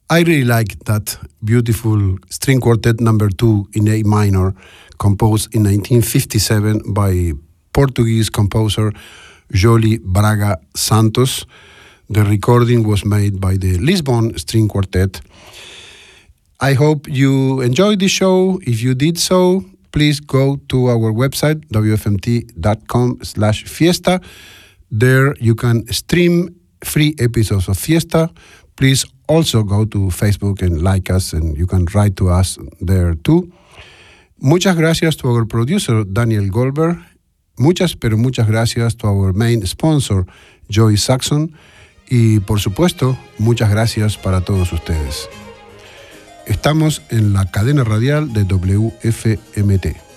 I really like that beautiful string quartet number 2 in A minor, composed in 1957 by Portuguese composer Joly Braga Santos. The recording was made by the Lisbon String Quartet. I hope you enjoyed the show. If you did so, please go to our website, wfmt.com/fiesta. There you can stream free episodes of Fiesta. Please also go to Facebook and like us, and you can write to us there too. Muchas gracias to our producer, Daniel Goldberg. Muchas gracias to our main sponsor, Joy Saxon. Y por supuesto, muchas gracias para todos ustedes. Estamos en la cadena radial de WFMT.